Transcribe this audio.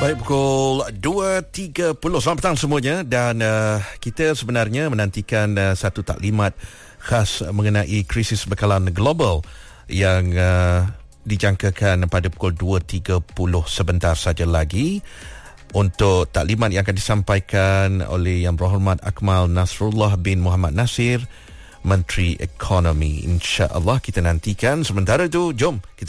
Baik, pukul 2.30. Selamat petang semuanya. Dan kita sebenarnya menantikan satu taklimat khas mengenai krisis bekalan global yang dijangkakan pada pukul 2.30 sebentar saja lagi. Untuk taklimat yang akan disampaikan oleh Yang Berhormat Akmal Nasrullah bin Muhammad Nasir, Menteri Ekonomi. InsyaAllah kita nantikan. Sementara itu, jom kita